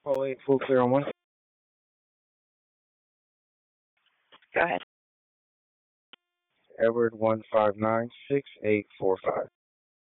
Call 8, full clear on one. Go ahead. Edward 1596845.